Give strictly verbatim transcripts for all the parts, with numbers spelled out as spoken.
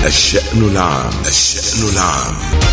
الشأن العام. الشأن العام.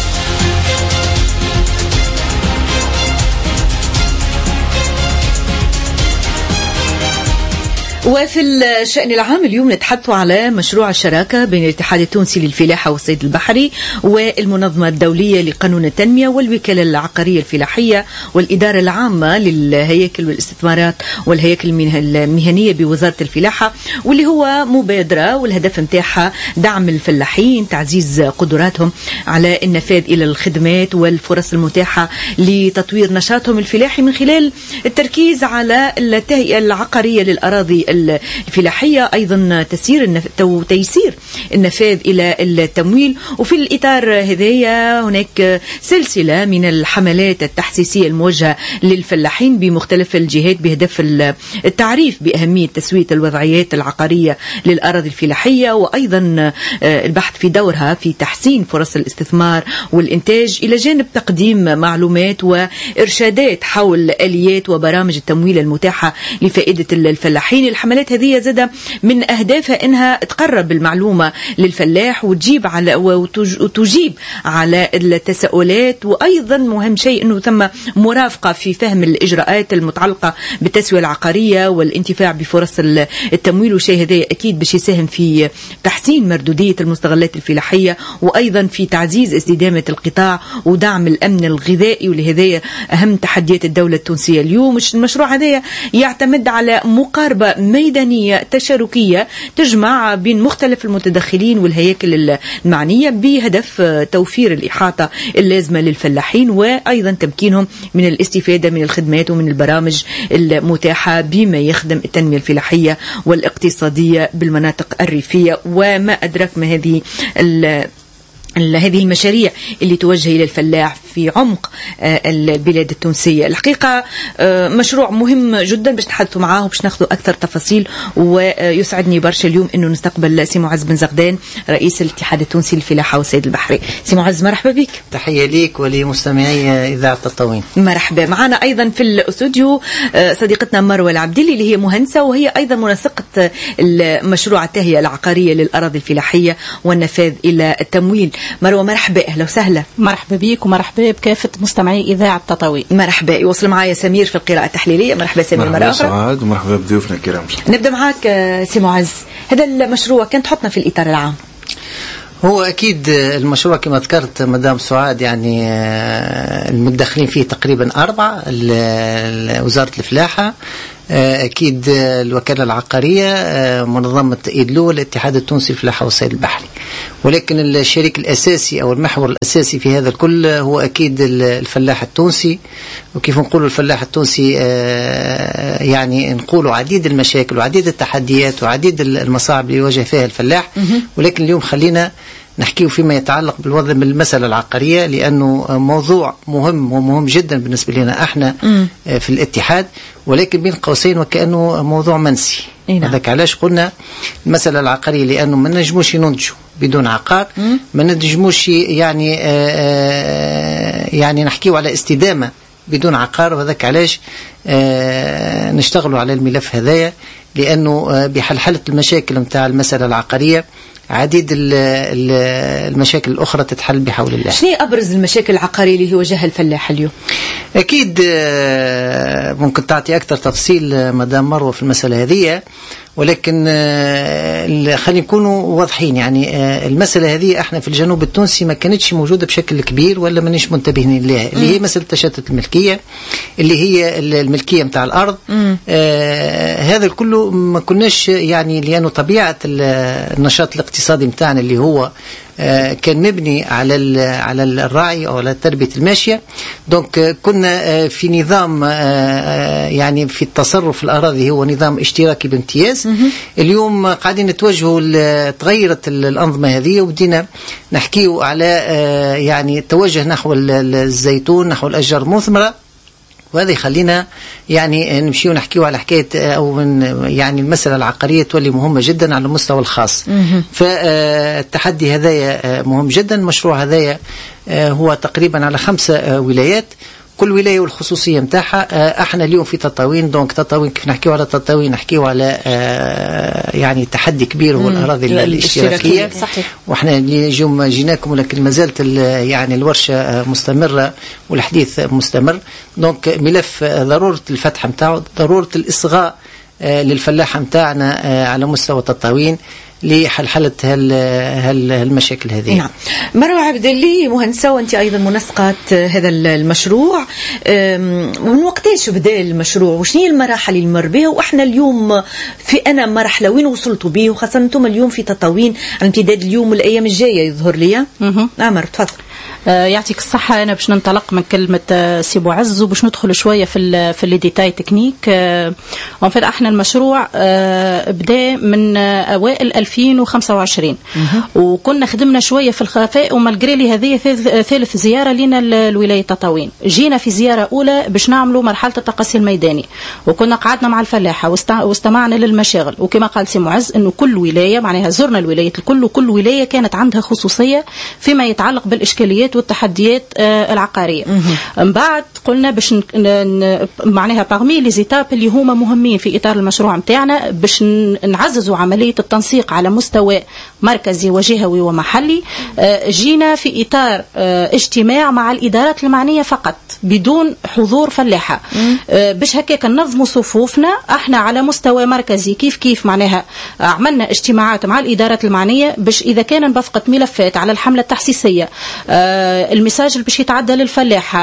وفي الشأن العام اليوم نتحدث على مشروع الشراكة بين الاتحاد التونسي للفلاحة والصيد البحري والمنظمة الدولية لقانون التنمية والوكالة العقارية الفلاحية والإدارة العامة للهياكل والاستثمارات والهياكل المهنية بوزارة الفلاحة، واللي هو مبادرة والهدف متاعها دعم الفلاحين، تعزيز قدراتهم على النفاذ إلى الخدمات والفرص المتاحة لتطوير نشاطهم الفلاحي من خلال التركيز على التهيئة العقارية للأراضي الفلاحية، أيضا تسيير تيسير النفاذ إلى التمويل. وفي الإطار هذايا هناك سلسلة من الحملات التحسيسية الموجهة للفلاحين بمختلف الجهات بهدف التعريف بأهمية تسوية الوضعيات العقارية للأراضي الفلاحية، وأيضا البحث في دورها في تحسين فرص الاستثمار والإنتاج، إلى جانب تقديم معلومات وإرشادات حول آليات وبرامج التمويل المتاحة لفائدة الفلاحين. الحملات هذه زادة من أهدافها أنها تقرب المعلومة للفلاح وتجيب على وتجيب على التساؤلات، وأيضا مهم شيء أنه ثم مرافقة في فهم الإجراءات المتعلقة بالتسوية العقارية والانتفاع بفرص التمويل، والشيء هذا أكيد باش يساهم في تحسين مردودية المستغلات الفلاحية، وأيضا في تعزيز استدامة القطاع ودعم الأمن الغذائي، ولهذا أهم تحديات الدولة التونسية اليوم. المشروع هذا يعتمد على مقاربة ميدانية تشاركية تجمع بين مختلف المتدخلين والهياكل المعنية بهدف توفير الإحاطة اللازمة للفلاحين، وأيضا تمكينهم من الاستفادة من الخدمات ومن البرامج المتاحة بما يخدم التنمية الفلاحية والاقتصادية بالمناطق الريفية. وما أدرك ما هذه هذه المشاريع اللي توجه إلى الفلاح في عمق البلاد التونسية. الحقيقة مشروع مهم جدا باش نحدثوا معاه وباش ناخذوا أكثر تفاصيل، ويسعدني برشا اليوم إنه نستقبل سي معز بن زغدان رئيس الاتحاد التونسي للفلاحة والصيد البحري. سي معز مرحبا بك. تحية ليك ولمستمعي إذاعة التطوين. مرحبا. معنا أيضا في الاستوديو صديقتنا مروة العبدلي اللي هي مهندسة وهي أيضا منسقة المشروع التهيئة العقارية للأراضي الفلاحية والنفاذ إلى التمويل. مروة مرحبا، أهلا وسهلا. مرحبا بيك ومرحبا بكافة مستمعي إذاعة التطوين. مرحبا. يوصل معايا سمير في القراءة التحليلية. مرحبا سمير. مرحبا سعاد ومرحبا بضيوفنا الكرام. نبدأ معاك سي معز، هذا المشروع كان تحطنا في الإطار العام. هو أكيد المشروع كما ذكرت مدام سعاد يعني المتدخلين فيه تقريبا أربعة، وزارة الفلاحة، أكيد الوكالة العقارية، منظمة إيدلو، الاتحاد التونسي للفلاحة والصيد البحري. ولكن الشريك الأساسي أو المحور الأساسي في هذا الكل هو أكيد الفلاح التونسي. وكيف نقول الفلاح التونسي يعني نقول عديد المشاكل وعديد التحديات وعديد المصاعب اللي يواجه فيها الفلاح، ولكن اليوم خلينا نحكيه فيما يتعلق بالوضع من المسألة العقارية، لأنه موضوع مهم ومهم جدا بالنسبة لنا احنا في الاتحاد، ولكن بين قوسين وكأنه موضوع منسي. هذاك علاش قلنا المسألة العقارية، لأنه ما نجموش ننتجوا بدون عقار، ما نجموش يعني يعني نحكيه على استدامة بدون عقار، وهذاك علاش نشتغلوا على الملف هذايا، لأنه بحلحلة المشاكل متاع المسألة العقارية عديد المشاكل الأخرى تتحل بحول الله. شنو أبرز المشاكل العقارية اللي يواجهها الفلاح اليوم؟ أكيد ممكن تعطي أكثر تفصيل مدام مروة في المسألة هذه، ولكن خلينا نكونوا واضحين. يعني المسألة هذه احنا في الجنوب التونسي ما كانتش موجودة بشكل كبير ولا مانيش منتبهين لها، اللي هي مسألة تشتت الملكية، اللي هي الملكية متاع الأرض. آه هذا كله ما كناش يعني، لأنه طبيعة النشاط الاقتصادي متاعنا اللي هو آه كان مبني على على الرعي أو على تربية الماشية، دونك كنا آه في نظام آه يعني في التصرف الأراضي هو نظام اشتراكي بامتياز. اليوم قاعدين نتوجهوا، تغيرت الأنظمة هذه وبدينا نحكيه على آه يعني التوجه نحو الزيتون، نحو الأشجار المثمرة، وهذا يخلينا يعني نمشي ونحكيه على حكاية أو من يعني المسألة العقارية تولي مهمة جدا على المستوى الخاص. فالتحدي هذايا مهم جدا. المشروع هذايا هو تقريبا على خمسة ولايات، كل ولايه والخصوصيه نتاعها. احنا اليوم في تطاوين، دونك تطاوين كيف نحكيو على تطاوين نحكيو على يعني تحدي كبير هو الاراضي الاشتراكيه. صحيح. واحنا اليوم جيناكم ولكن ما زالت يعني الورشه مستمره والحديث مستمر. دونك ملف ضروره الفتح نتاعو، ضروره الاصغاء للفلاحه نتاعنا على مستوى تطاوين لحلحلة هالمشاكل هذه. نعم. مروة عبد اللي مهندسة وأنت أيضا منسقة هذا المشروع، من وقتاش بدأ المشروع وشنية المراحل اللي مر بها، وإحنا اليوم في أنا مرحلة وين وصلتوا به، وخاصة أنتم اليوم في تطاوين على امتداد اليوم والأيام الجاية يظهر لي. عمر تفضل. آه يعطيك الصحة. أنا باش ننطلق من كلمة آه سي بوعز وباش ندخل شوية في ال في الديتاي تكنيك. آه وفي احنا المشروع آه بدأ من آه أوائل ألفين وخمسة وعشرين وكنا خدمنا شوية في الخفاء، ومالجري لي هذه ثالث زيارة لنا الولاية تطاوين. جينا في زيارة أولى باش نعملوا مرحلة التقصي الميداني، وكنا قعدنا مع الفلاحة واستمعنا للمشاغل، وكما قال سي معز إنه كل ولاية معناها زرنا الولاية الكل، وكل ولاية كانت عندها خصوصية فيما يتعلق بالإشكاليات والتحديات آه العقارية. من بعد قلنا باش معناها باغمي لي زيتاب اللي هما مهمين في إطار المشروع متاعنا باش نعززوا عملية التنسيق على مستوى مركزي وجهوي ومحلي. آه جينا في إطار آه اجتماع مع الإدارات المعنية فقط بدون حضور فلاحة، آه باش هكاك ننظموا صفوفنا احنا على مستوى مركزي. كيف كيف معناها عملنا اجتماعات مع الإدارات المعنية باش إذا كان انبثقت ملفات على الحملة التحسيسية، آه المساج اللي باش يتعدى للفلاحة،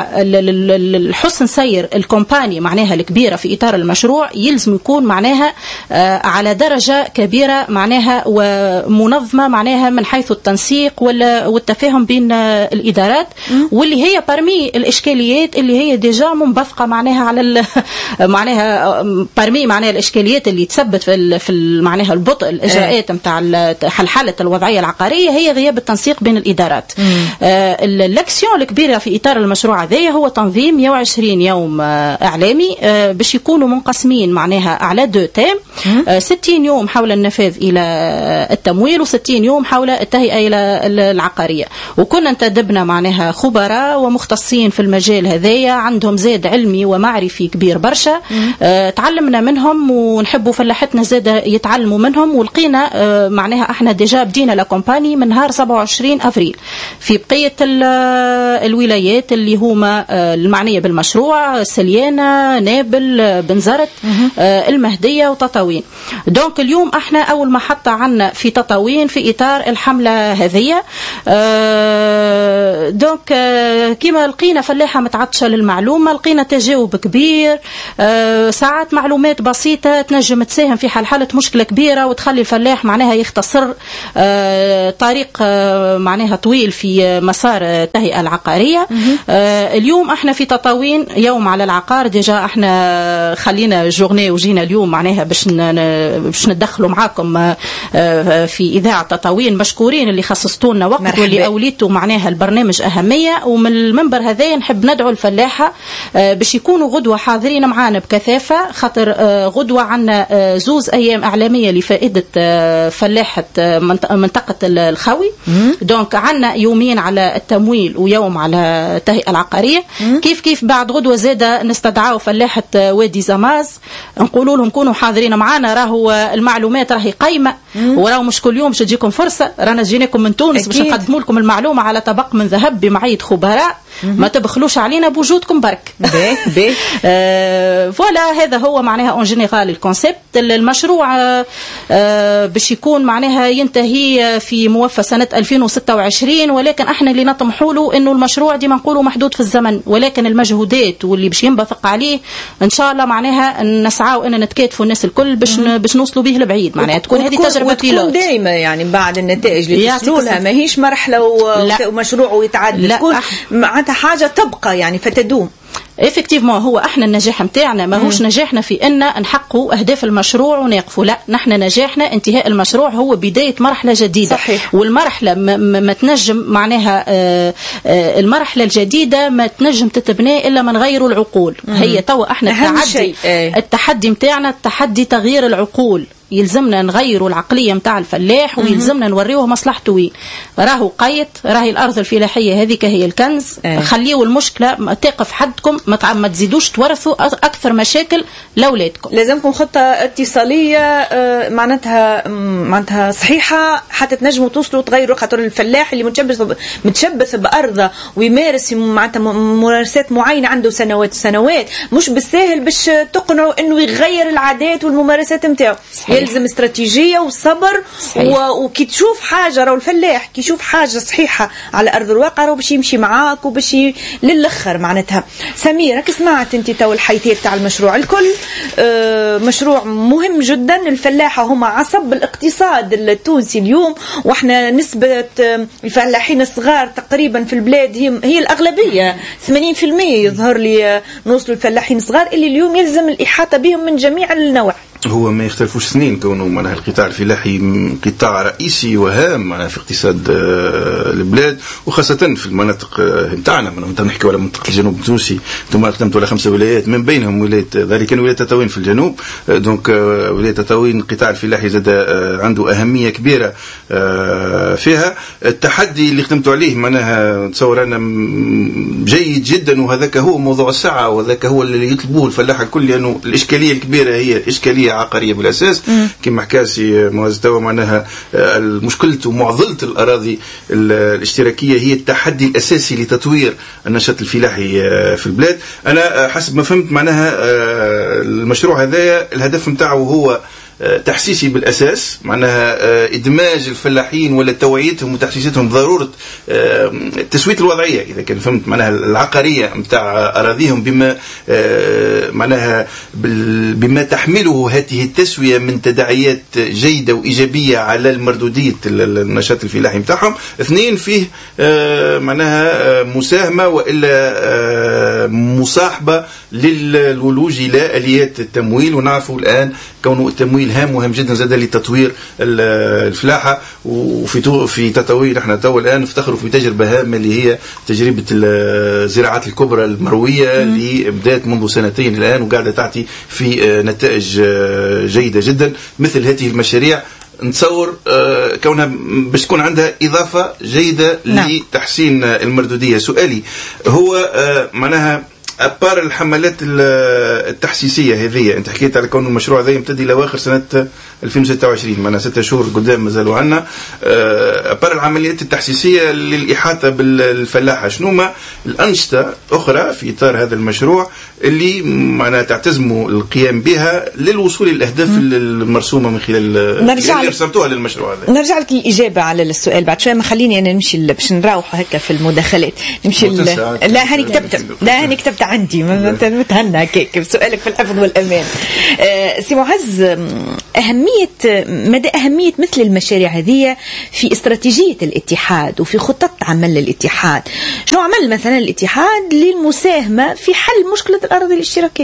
الحسن سير الكومباني معناها الكبيرة في إطار المشروع يلزم يكون معناها آه على درجة كبيرة معناها ومنظمة معناها من حيث التنسيق والتفاهم بين آه الإدارات، واللي هي برمي الإشكاليات اللي هي ديجا منبثقة معناها على معناها برمي معناها الإشكاليات اللي تثبت في في معناها البطء الإجراءات نتاع حلحلة الوضعية العقارية هي غياب التنسيق بين الإدارات. آه الاكسيون الكبيرة في إطار المشروع هذا هو تنظيم مئة وعشرين يوم آه إعلامي آه باش يكونوا منقسمين معناها على دو تيم، آه ستين يوم حول النفاذ إلى التمويل وستين يوم حول التهيئة إلى العقارية. وكنا انتدبنا معناها خبراء ومختصين في المجال هذايا عندهم زاد علمي ومعرفي كبير برشا، آه تعلمنا منهم ونحبوا فلاحتنا زاد يتعلموا منهم. ولقينا آه معناها احنا ديجا بدينا لا كومباني من نهار سبعة وعشرين أفريل في بقية الولايات اللي هما المعنية بالمشروع: سليانة، نابل، بنزرت، المهدية وتطاوين. دونك اليوم احنا أول محطة عنا في تطاوين في إطار الحملة هذه. دونك كما لقينا فلاحة متعطشة للمعلومة، لقينا تجاوب كبير، ساعات معلومات بسيطة تنجم تساهم في حل مشكلة كبيرة وتخلي الفلاح معناها يختصر طريق معناها طويل في مسار التهيئة العقارية. آه اليوم احنا في تطاوين يوم على العقار، ديجا احنا خلينا جورني وجينا اليوم معناها باش باش ندخلوا معاكم آه في إذاعة تطاوين. مشكورين اللي خصصتوا لنا وقت واللي أوليتوا معناها البرنامج أهمية. ومن المنبر هذا نحب ندعو الفلاحة آه باش يكونوا غدوة حاضرين معانا بكثافة، خاطر آه غدوة عنا آه زوز أيام إعلامية لفائدة آه فلاحة آه منطقة الخوي. دونك عنا يومين على التمويل ويوم على التهيئة العقارية. كيف كيف بعد غدوة زادة نستدعوا فلاحة وادي زماز نقولوا لهم كونوا حاضرين معنا، راهو المعلومات راهي قايمة وراهو مش كل يوم باش تجيكم فرصة، رانا جيناكم من تونس باش نقدموا لكم المعلومة على طبق من ذهب بمعية خبراء، ما تبخلوش علينا بوجودكم برك. آه فوالا هذا هو معناها اون جينيرال الكونسيبت. المشروع آه آه باش يكون معناها ينتهي في موفى سنة ألفين وستة وعشرين، ولكن احنا اللي نطمحوا له انه المشروع ديما نقولوا محدود في الزمن، ولكن المجهودات واللي باش ينبثق عليه ان شاء الله معناها نسعاو ان نتكاتفوا الناس الكل باش باش نوصلوا به لبعيد. معناها تكون هذه تجربه بيلوت دائما يعني بعد النتائج اللي توصلوا لها ماهيش مرحله ومشروع ويتعدى، تكون معناتها حاجه تبقى يعني فتدوم. إفكتيفمون هو احنا النجاح متاعنا ماهوش نجاحنا في ان نحققوا اهداف المشروع ونقفوا، لا نحن نجاحنا انتهاء المشروع هو بدايه مرحله جديده. صحيح. والمرحله ما, ما تنجم معناها آآ آآ المرحله الجديده ما تنجم تتبنى الا من غير العقول. مم. هي توا احنا التحدي التحدي متاعنا التحدي تغيير العقول يلزمنا نغيروا العقلية متاع الفلاح ويلزمنا نوريوه مصلحته وين. راهو قيت، راهي الأرض الفلاحية هذيك هي الكنز. اه. خليوا المشكلة تقف حدكم، ما تزيدوش تورثوا أكثر مشاكل لأولادكم. لازمكم خطة اتصالية معناتها معناتها صحيحة حتى تنجموا توصلوا تغيروا، خاطر الفلاح اللي متشبث متشبث بأرضه ويمارس معناتها ممارسات معينة عنده سنوات وسنوات، مش بالساهل باش تقنعوا انه يغير العادات والممارسات نتاعو. يلزم استراتيجية وصبر. وكي تشوف حاجة، راهو الفلاح كي يشوف حاجة صحيحة على أرض الواقع راهو باش يمشي معاك وباش للأخر. معناتها سمير، راك سمعت انت تو الحيثية تاع المشروع الكل. آه مشروع مهم جدا. الفلاحة هما عصب الاقتصاد التونسي اليوم، واحنا نسبة الفلاحين الصغار تقريبا في البلاد هي, هي الأغلبية، ثمانين بالمئة يظهر لي نوصلوا الفلاحين الصغار اللي اليوم يلزم الإحاطة بهم من جميع النواحي. هو ما يختلفوش اثنين، كونه معناها القطاع الفلاحي قطاع رئيسي وهام معناها في اقتصاد البلاد، وخاصة في المناطق نتاعنا. معناها نحكي على منطقة الجنوب التونسي، ثم قدمت على خمسة ولايات من بينهم ولاية ذلك ولاية تطاوين في الجنوب. دونك ولاية تطاوين القطاع الفلاحي زاد عنده أهمية كبيرة فيها. التحدي اللي خدمت عليه معناها تصور أنا جيد جدا، وهذاك هو موضوع الساعة، وهذاك هو اللي يطلبوه الفلاح الكل، لأنه الإشكالية الكبيرة هي إشكالية عقارية بالأساس. كما حكاسي معز توا معناها المشكلة ومعضلة الأراضي الاشتراكية هي التحدي الأساسي لتطوير النشاط الفلاحي في البلاد. أنا حسب ما فهمت معناها المشروع هذا الهدف متاعه هو تحسيسي بالأساس، معناها إدماج الفلاحين ولا توعيتهم وتحسيسهم ضرورة تسوية الوضعية إذا كان فهمت معناها العقارية متاع أراضيهم بما معناها بما تحمله هذه التسوية من تداعيات جيدة وإيجابية على المردودية النشاط الفلاحي متاعهم. اثنين فيه معناها مساهمة وإلا مصاحبة للولوج إلى آليات التمويل، ونعرفوا الآن كونه التمويل هام وهم جدا زاد لتطوير الفلاحة. وفي في تطوير احنا تو الآن نفتخروا في تجربة هامة اللي هي تجربة الزراعات الكبرى المروية اللي بدأت منذ سنتين الآن وقاعدة تعطي في نتائج جيدة جدا. مثل هذه المشاريع نتصور كونها باش تكون عندها إضافة جيدة نعم. لتحسين المردودية. سؤالي هو معناها أبار الحملات التحسيسية هذه، أنت حكيت على كون المشروع هذا يمتد إلى آخر سنة ألفين وستة وعشرين، معنا ستة شهور قدام مازالوا عنا. أبار العمليات التحسيسية للإحاطة بالفلاحة، شنو ما الأنشطة أخرى في إطار هذا المشروع اللي معنا تعتزموا القيام بها للوصول للأهداف المرسومة من خلال اللي رسمتوها للمشروع هذا؟ نرجع لك الإجابة على السؤال بعد شوية، ما خليني أنا نمشي باش نروح هكا في المداخلات نمشي. لا هني كتبت لا هني كتبت عندي متهنى كيك بسؤالك في الحفظ والأمان. آه سي معز، أهمية مدى أهمية مثل المشاريع هذه في استراتيجية الاتحاد وفي خطة عمل الاتحاد. شنو عمل مثلا الاتحاد للمساهمة في حل مشكلة الأراضي الاشتراكية؟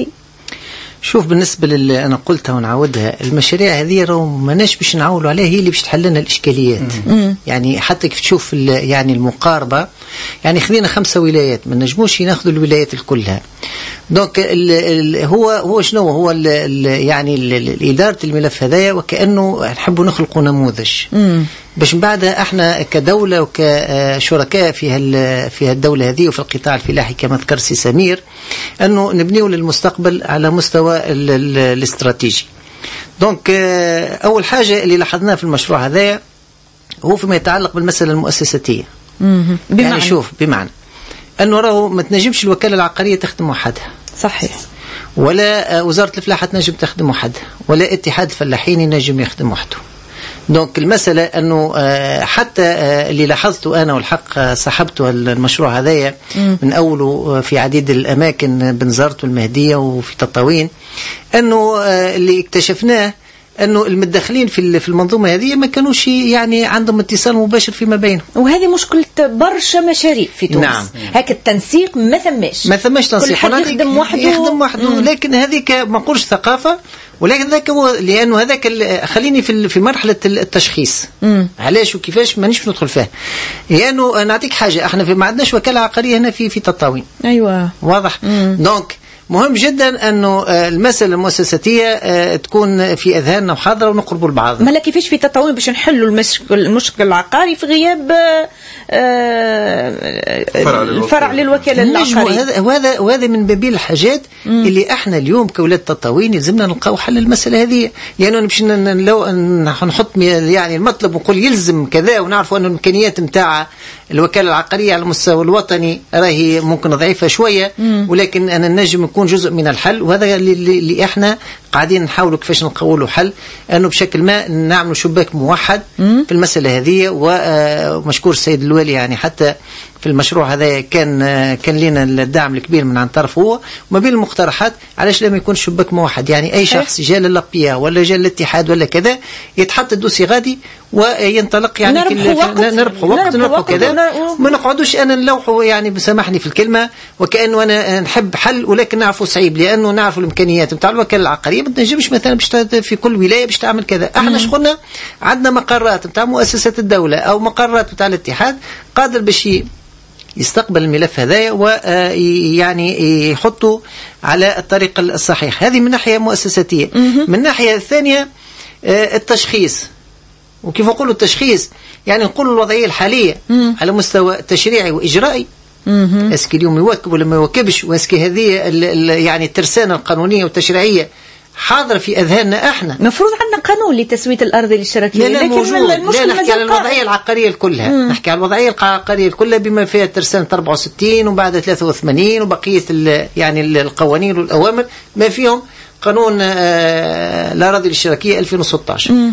شوف، بالنسبة للي أنا قلتها ونعودها، المشاريع هذه راهو ماناش باش نعولوا عليها، هي اللي باش تحل لنا الإشكاليات. مم. يعني حتى كيف تشوف يعني المقاربة، يعني خذينا خمسة ولايات ما نجموش ناخذوا الولايات الكلها. دونك ال ال هو هو شنو هو ال ال يعني ال إدارة الملف هذايا وكأنه نحبوا نخلقوا نموذج مم. باش من بعدها احنا كدولة وكشركاء في هال في هالدولة هذه وفي القطاع الفلاحي كما ذكر سي سمير، انه نبنيه للمستقبل على مستوى ال ال الاستراتيجي. دونك اول حاجة اللي لاحظناها في المشروع هذايا هو فيما يتعلق بالمسألة المؤسساتية. يعني شوف، بمعنى انه راهو ما تنجمش الوكالة العقارية تخدم وحدها، صحيح، ولا وزارة الفلاحة تنجم تخدم وحدها، ولا اتحاد الفلاحين ينجم يخدم وحده. دونك المسألة أنه حتى اللي لاحظته أنا والحق صاحبته المشروع هذايا من أوله في عديد الأماكن بنزرته المهدية وفي تطاوين، أنه اللي اكتشفناه أنه المتدخلين في في المنظومة هذه ما كانوش يعني عندهم اتصال مباشر فيما بينهم، وهذه مشكلة برشا مشاريع في تونس. نعم. هيك التنسيق ما ثماش ما ثماش تنسيق، كل حد يخدم وحده يخدم وحده. لكن هذيك ما نقولش ثقافة، ولكن ذاك هو لأنه هذاك خليني في في مرحلة التشخيص. مم. علاش وكيفاش مانيش ندخل فيها، لأنه نعطيك حاجة، احنا في ما عندناش وكالة عقارية هنا في في تطاوين. أيوة واضح. مم. دونك مهم جدا أنه المسألة المؤسساتية تكون في أذهاننا وحاضرة ونقربوا لبعض. ما لا كيفاش في تطاول باش نحلوا المشكل المشكل العقاري في غياب الفرع للوكالة العقارية؟ وهذا وهذا من باب الحاجات مم. اللي احنا اليوم كولاد تطاوين يلزمنا نلقاو حل المسألة هذه، لأنه باش لو نحط يعني المطلب ونقول يلزم كذا ونعرفوا أن الإمكانيات نتاع الوكالة العقارية على المستوى الوطني راهي ممكن ضعيفة شوية، ولكن أنا النجم يكون جزء من الحل، وهذا اللي, اللي احنا قاعدين نحاولوا كيفاش نلقاو له حل، أنه بشكل ما نعملوا شباك موحد في المسألة هذه. ومشكور السيد الوالي يعني حتى في المشروع هذا كان كان لنا الدعم الكبير من عن طرفه هو، وما بين المقترحات علاش لم يكون شباك موحد، يعني أي شخص جاء للقبية ولا جاء للاتحاد ولا كذا يتحط الدوسي غادي وينطلق، يعني نربح وقت نربح كذا، ما نقعدوش أنا نلوحوا يعني بسامحني في الكلمة وكأنه أنا نحب حل ولكن نعرفه صعيب، لأنه نعرف الإمكانيات نتاع الوكالة العقارية ما تنجمش مثلا باش في كل ولاية باش تعمل كذا. احنا شغلنا عندنا مقرات نتاع مؤسسات الدولة أو مقرات نتاع الاتحاد قادر باش يستقبل الملف هذايا ويعني يحطه على الطريق الصحيح. هذه من ناحية مؤسساتية. من الناحية الثانية التشخيص، وكيف نقولوا التشخيص يعني نقولوا الوضعية الحالية على مستوى تشريعي وإجرائي، اسكي اليوم يواكب ولا ما يواكبش، واسكي هذه يعني الترسانة القانونية والتشريعية حاضرة في أذهاننا احنا. مفروض عندنا قانون لتسوية الأرض للشركية، لا لا لكن لا نحكي على الوضعية العقارية كلها، مم. نحكي على الوضعية العقارية كلها بما فيها ترسانة أربعة وستين وبعد ثلاثة وثمانين وبقية يعني القوانين والأوامر ما فيهم قانون آه الأراضي للشركية ألفين وستة عشر. مم.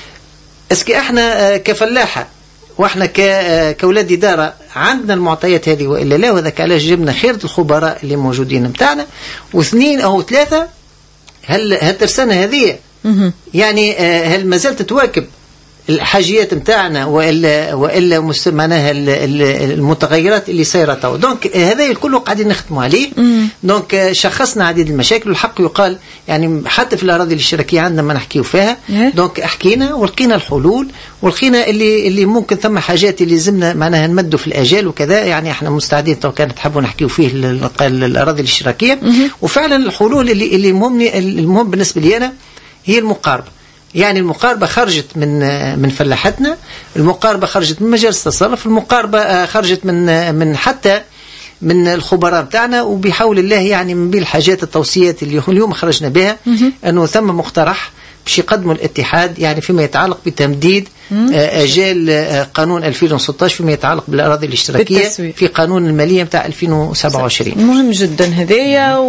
اسكي احنا آه كفلاحة واحنا كأولاد إدارة عندنا المعطيات هذه وإلا لا؟ وذاك علاش جبنا خيرة الخبراء اللي موجودين متاعنا، واثنين أو ثلاثة هل هالترسانة هذه يعني هل ما زالت تواكب الحاجيات متاعنا وإلا وإلا معناها المتغيرات اللي صايره تو. دونك هذا الكل قاعدين نخدموا عليه. دونك شخصنا عديد المشاكل، والحق يقال يعني حتى في الأراضي الاشتراكية عندنا ما نحكيو فيها. دونك حكينا ولقينا الحلول، ولقينا اللي اللي ممكن ثم حاجات اللي لازمنا معناها نمدوا في الآجال وكذا، يعني احنا مستعدين تو كانت تحبوا نحكيو فيه الأراضي الاشتراكية. وفعلا الحلول اللي اللي المهم المهم بالنسبة لي أنا هي المقاربة. يعني المقاربة خرجت من من فلاحتنا، المقاربة خرجت من مجالس التصرف، المقاربة خرجت من من حتى من الخبراء بتاعنا، وبحول الله يعني من بين الحاجات التوصيات اللي اليوم خرجنا بها أنه ثم مقترح باش يقدموا الاتحاد يعني فيما يتعلق بتمديد أجال قانون ألفين وستة عشر فيما يتعلق بالأراضي الاشتراكية بالتسويق في قانون المالية بتاع ألفين وسبعة وعشرين. مهم جدا هذايا،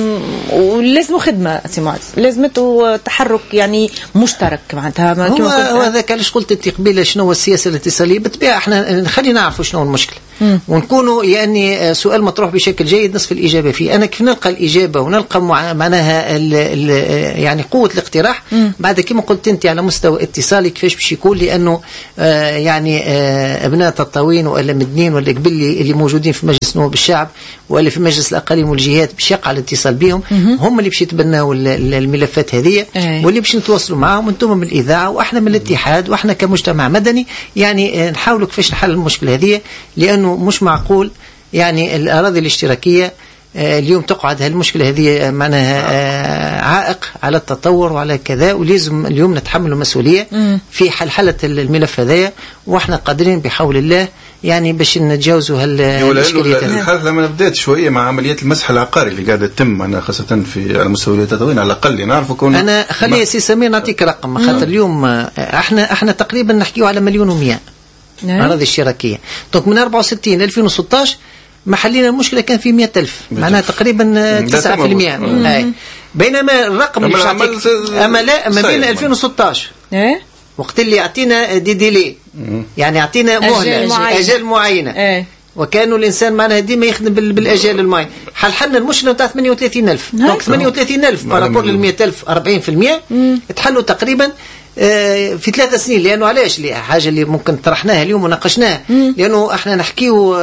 ولازم خدمة سي معز، لازمته تحرك يعني مشترك معناتها. هو هو هذاك علاش قلت انت قبيله شنو هو السياسة الاتصالية بالطبيعة. احنا خلينا نعرفوا شنو المشكلة ونكونوا يعني سؤال مطروح بشكل جيد نصف الإجابة فيه. أنا كيف نلقى الإجابة ونلقى معناها ال ال يعني قوة الاقتراح مم. بعد كما قلت أنت على مستوى اتصالي كيفاش باش يكون، لأنه آه يعني آه أبناء تطاوين ولا مدنين ولا قبل اللي موجودين في مجلس نواب الشعب ولا في مجلس الأقاليم والجهات باش يقع الاتصال بهم، مم. هم اللي باش يتبناوا الملفات هذه أي. واللي باش نتواصلوا معهم، وانتم من الإذاعة وإحنا من الاتحاد وإحنا كمجتمع مدني يعني آه نحاولوا كيفاش نحل المشكلة هذه، لأنه مش معقول يعني الأراضي الاشتراكية اليوم تقعد هالمشكلة هذه معناها عائق على التطور وعلى كذا، ولازم اليوم نتحمل المسؤولية في حلحلة الملف هذا، وإحنا قادرين بحول الله يعني باش نتجاوزوا هالإشكاليات. الحل لما بدأت شوية مع عمليات المسح العقاري اللي قاعدة تتم أنا خاصة في على مستوى التطوين على الأقل نعرف كون أنا خلي سي سمير نعطيك رقم خاطر اليوم احنا احنا تقريبا نحكيو على مليون ومئة أراضي اشتراكية. دونك من أربعة وستين ألفين وستة عشر محلنا المشكلة كان في مئة ألف، معناها تقريبا تسعة في المئة. بينما الرقم اللي أما لا ما بين ألفين وستة عشر وقت اللي يعطينا دي ديلي يعني يعطينا مهلة أجال معينة، وكانوا الإنسان معناها ديما يخدم بالأجال المعين. حل حلنا المشكلة نتاع ثمانية وثلاثين ألف. دونك ثمانية وثلاثين ألف بارابور للمئة ألف أربعين في المئة تحلوا تقريبا في ثلاثة سنين. لأنه علاش اللي حاجة اللي ممكن طرحناها اليوم وناقشناها، لأنه احنا نحكيو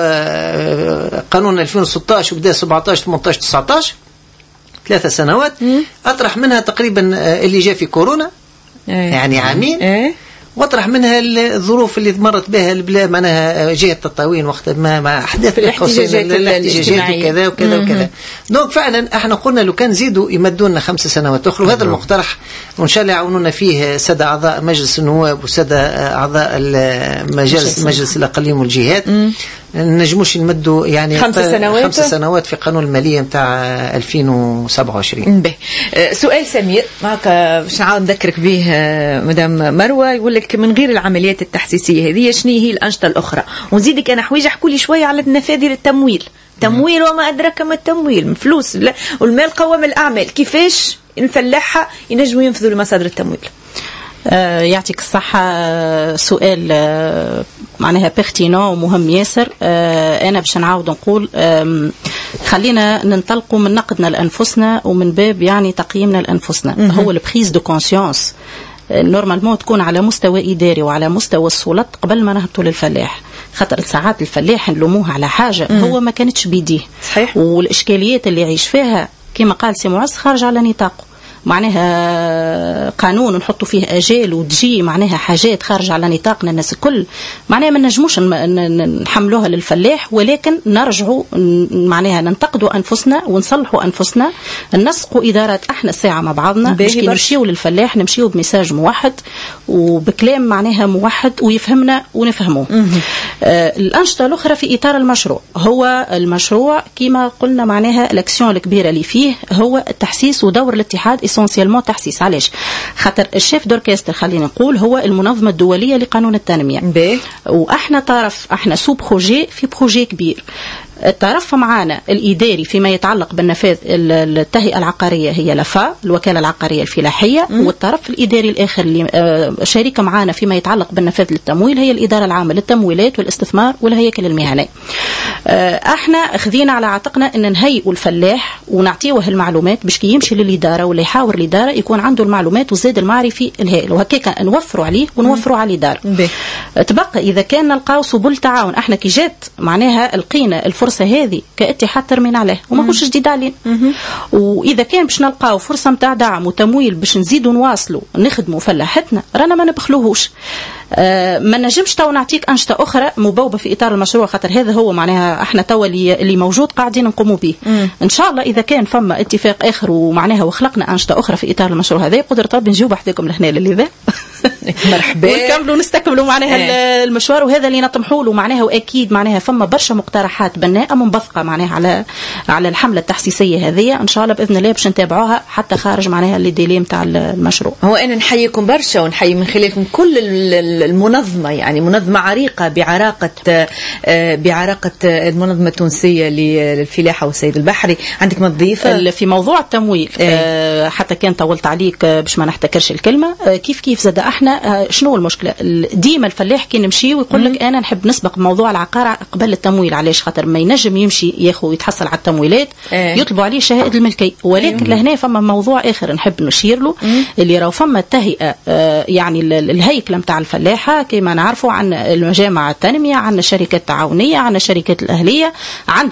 قانون ألفين وستة عشر وبدأ سبعة عشر ثمانية عشر تسعة عشر ثلاثة سنوات، أطرح منها تقريبا اللي جاء في كورونا يعني عامين، واطرح منها الظروف اللي مرت بها البلاد، معناها جهه التطاوين وقت ما مع احداث الاحتجاجات الاحتجاجات وكذا وكذا وكذا. دونك فعلا احنا قلنا لو كان زيدوا يمدوا لنا خمس سنوات اخرى، وهذا المقترح وان شاء الله يعاونونا فيه سادة اعضاء مجلس النواب وسادة اعضاء المجلس مجلس الاقاليم والجهات. نجموش نمدوا يعني خمس سنوات خمس سنوات في قانون الماليه نتاع ألفين وسبعة وعشرين. به سؤال سمير معك باش نعاود نذكرك به مدام مروه، يقول لك من غير العمليات التحسيسيه هذه شنو هي الانشطه الاخرى؟ ونزيدك انا حويجه احكوا لي شويه على النفاذر التمويل. تمويل وما ادراك ما التمويل، فلوس والمال قوام الاعمال، كيفاش الفلاحه ينجموا ينفذوا لمصادر التمويل؟ آه يعطيك الصحة. آه سؤال آه معناها بيرتينون ومهم ياسر. آه أنا باش نعاود نقول آه خلينا ننطلقوا من نقدنا لأنفسنا ومن باب يعني تقييمنا لأنفسنا. هو البريز دو كونسيونس نورمالمون تكون على مستوى إداري وعلى مستوى السلطة قبل ما نهبطوا للفلاح، خاطر ساعات الفلاح نلوموه على حاجة مم. هو ما كانتش بيديه. صحيح. والإشكاليات اللي يعيش فيها كما قال سي معز خارج على نطاقه، معناها قانون نحطوا فيه أجال وتجي معناها حاجات خارج على نطاقنا الناس الكل، معناها ما نجموش نحملوها للفلاح، ولكن نرجعوا معناها ننتقدوا أنفسنا ونصلحوا أنفسنا، ننسقوا إدارات احنا الساعة مع بعضنا باش كي نمشيو للفلاح نمشيو بمساج موحد وبكلام معناها موحد ويفهمنا ونفهموه. آه الأنشطة الأخرى في إطار المشروع، هو المشروع كما قلنا معناها الأكسيون الكبيرة اللي فيه هو التحسيس ودور الاتحاد اسونسيالمون تحسيس. علاش؟ خاطر الشيف دوركستر خلينا نقول هو المنظمة الدولية لقانون التنمية بي. واحنا طرف احنا سو بروجي في بروجي كبير. الطرف معانا الإداري فيما يتعلق بالنفاذ التهيئة العقارية هي لفا الوكالة العقارية الفلاحية، مم. والطرف الإداري الآخر اللي شريك معانا فيما يتعلق بالنفاذ للتمويل هي الإدارة العامة للتمويلات والاستثمار والهياكل المهنية. احنا اخذين على عاتقنا ان نهيئوا الفلاح ونعطيوه المعلومات باش كي يمشي للإدارة ولا يحاور الإدارة يكون عنده المعلومات والزاد المعرفي الهائل، وهكاك نوفروا عليه ونوفروا على الإدارة. تبقى إذا كان نلقاو سبل تعاون، احنا كي جات معناها لقينا الفرصة هذه كاتحاد ترمينا عليه وما كلش جديد علينا، واذا كان باش نلقاو فرصه نتاع دعم وتمويل باش نزيدوا نواصلوا نخدموا فلاحتنا رانا ما نبخلوهوش. آه ما نجمش تو نعطيك انشطه اخرى مبوبه في اطار المشروع، خاطر هذا هو معناها احنا تو اللي موجود قاعدين نقوموا به. ان شاء الله اذا كان فما اتفاق اخر ومعناها وخلقنا انشطه اخرى في اطار المشروع هذا قدرة ربي نجيو بحذاكم لهنا للي ذا مرحبا ونكملوا نستكملوا معناها ايه. المشوار وهذا اللي نطمحوا له معناها، واكيد معناها فما برشا مقترحات بناءه منبثقه معناها على على الحمله التحسيسيه هذه، ان شاء الله باذن الله باش نتابعوها حتى خارج معناها اللي ديلي نتاع المشروع. هو انا نحييكم برشا ونحيي من خلالكم كل المنظمه، يعني منظمه عريقه بعراقه بعراقه المنظمه التونسيه للفلاحه والصيد البحري. عندك ما تضيف في موضوع التمويل؟ ايه. حتى كان طولت عليك باش ما نحتكرش الكلمه. كيف كيف زاد احنا شنو المشكله؟ ديما الفلاح كي نمشي ويقول لك انا نحب نسبق موضوع العقار قبل التمويل. علاش؟ خاطر ما ينجم يمشي ياخذ يتحصل على التمويلات ايه. يطلبوا عليه شهاده الملكيه، ولكن ايه. لهنا فما موضوع اخر نحب نشير له مم. اللي راهو فما التهيئه يعني الهيكله نتاع الفلاحه كما نعرفوا عن المجامع التنميه، عن الشركات التعاونيه، عن الشركات الاهليه، عند